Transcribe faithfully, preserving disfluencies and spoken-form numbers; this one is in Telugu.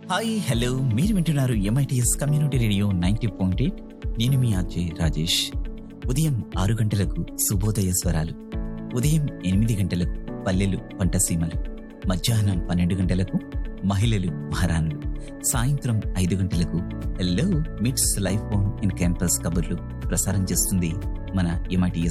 హాయ్ హలో మీరు వింటున్నారు MITS community radio ninety point eight. నేను మీ అజయ్ రాజేష్. ఉదయం ఆరు గంటలకు శుభోదయ స్వరాలు, ఉదయం ఎనిమిది గంటలకు పల్లెలు పంటసీమలు, మధ్యాహ్నం పన్నెండు గంటలకు మహిళలు మహారాణులు, సాయంత్రం ఐదు గంటలకు హలో మిట్స్ లైఫ్ ఆన్ ఇన్ క్యాంపస్ కబుర్లు ప్రసారం చేస్తుంది మన ఎంఐటిఎస్